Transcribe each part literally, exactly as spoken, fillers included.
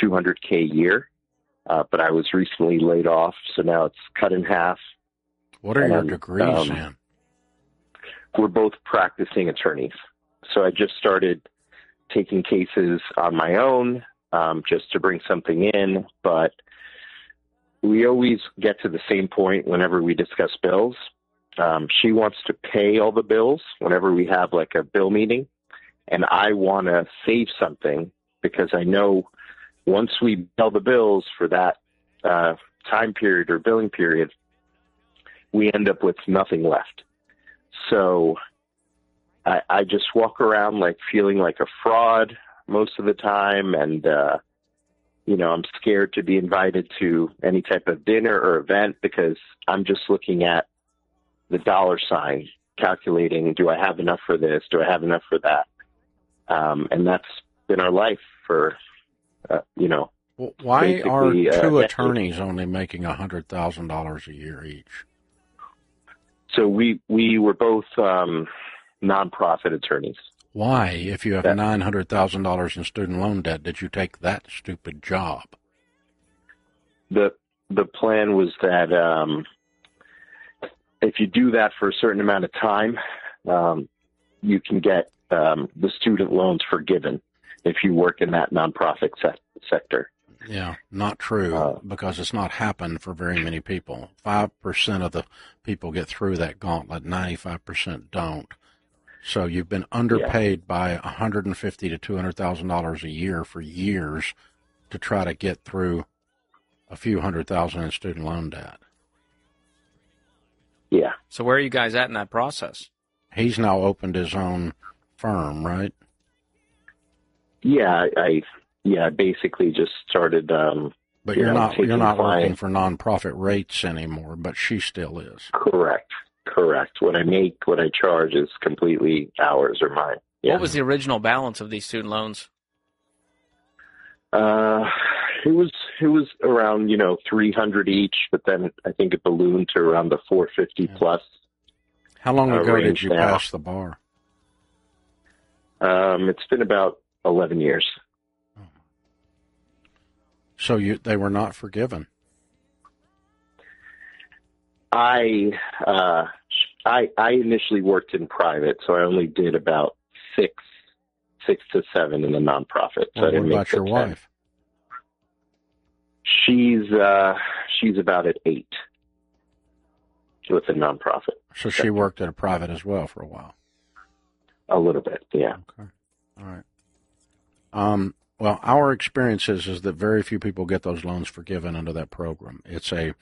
two hundred K a year, uh, but I was recently laid off, so now it's cut in half. What are and, your degrees um, in? We're both practicing attorneys. So I just started taking cases on my own, um, just to bring something in, but we always get to the same point whenever we discuss bills. Um, she wants to pay all the bills whenever we have like a bill meeting, and I want to save something because I know once we bill the bills for that uh, time period or billing period, we end up with nothing left. So I, I just walk around like feeling like a fraud most of the time, and uh, you know, I'm scared to be invited to any type of dinner or event because I'm just looking at the dollar sign, calculating, do I have enough for this? Do I have enough for that? Um, and that's been our life for, uh, you know. Well, why are two uh, attorneys only making one hundred thousand dollars a year each? So we, we were both um, nonprofit attorneys. Why, if you have that, nine hundred thousand dollars in student loan debt, did you take that stupid job? The the plan was that um, if you do that for a certain amount of time, um, you can get um, the student loans forgiven if you work in that nonprofit se- sector. Yeah, not true, uh, because it's not happened for very many people. five percent of the people get through that gauntlet, ninety-five percent don't. So you've been underpaid yeah. by one hundred fifty thousand to two hundred thousand dollars a year for years to try to get through a few hundred thousand in student loan debt. Yeah. So where are you guys at in that process? He's now opened his own firm, right? Yeah, I yeah, I basically just started. Um, but you you're know, not you're not client. working for nonprofit rates anymore, but she still is. Correct. Correct. What I make, what I charge is completely ours or mine. Yeah. What was the original balance of these student loans? Uh, it was it was around you know three hundred each, but then I think it ballooned to around the four fifty yeah. plus. How long ago uh, did you now. pass the bar? Um, it's been about eleven years. So you they were not forgiven. I uh, I I initially worked in private, so I only did about six six to seven in the nonprofit. So Well, I didn't what make about the your ten. wife? She's uh, she's about at eight with the nonprofit. So she worked at a private as well for a while. A little bit, yeah. Okay, all right. Um, well, our experience is, is that very few people get those loans forgiven under that program. It's a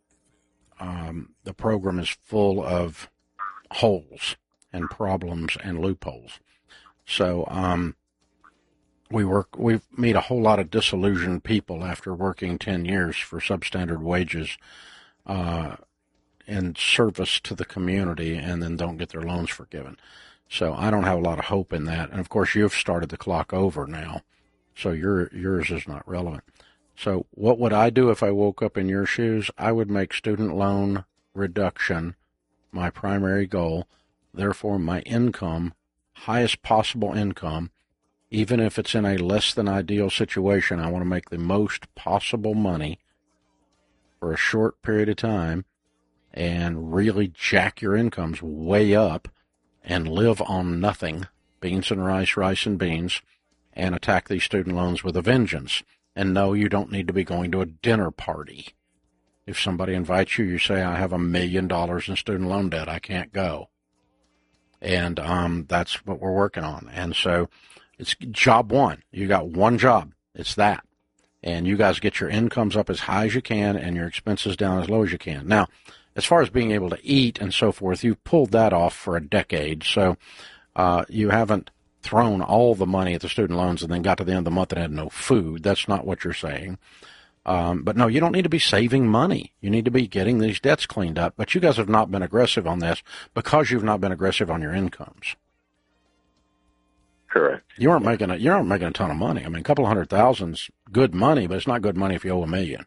um, the program is full of holes and problems and loopholes. So um, we work we meet a whole lot of disillusioned people after working ten years for substandard wages uh, in service to the community, and then don't get their loans forgiven. So I don't have a lot of hope in that. And of course, you've started the clock over now, so your yours is not relevant. So what would I do if I woke up in your shoes? I would make student loan reduction my primary goal. Therefore, my income, highest possible income, even if it's in a less than ideal situation, I want to make the most possible money for a short period of time and really jack your incomes way up and live on nothing, beans and rice, rice and beans, and attack these student loans with a vengeance. And no, you don't need to be going to a dinner party. If somebody invites you, you say, I have a million dollars in student loan debt, I can't go. And um, that's what we're working on. And so it's job one. You got one job. It's that. And you guys get your incomes up as high as you can and your expenses down as low as you can. Now, as far as being able to eat and so forth, you've pulled that off for a decade. So uh, you haven't thrown all the money at the student loans and then got to the end of the month and had no food. That's not what you're saying. Um, but no, you don't need to be saving money. You need to be getting these debts cleaned up. But you guys have not been aggressive on this because you've not been aggressive on your incomes. Correct. You aren't making a you aren't making a ton of money. I mean, a couple of hundred thousand's good money, but it's not good money if you owe a million.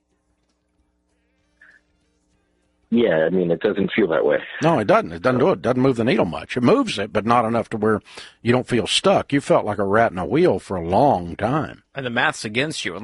Yeah, I mean, it doesn't feel that way. No, it doesn't. It doesn't do it. It doesn't move the needle much. It moves it, but not enough to where you don't feel stuck. You felt like a rat in a wheel for a long time. And the math's against you.